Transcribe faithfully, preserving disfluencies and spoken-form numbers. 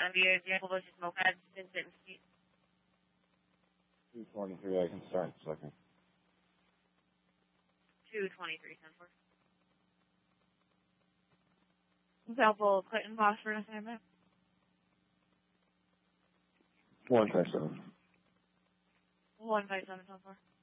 N B A vehicle versus moped, Vincent Mesquite. two twenty-three, I can start in a second. two twenty-three, ten four. Example, Clinton Boss for an assignment. one five seven. one five seven, ten four.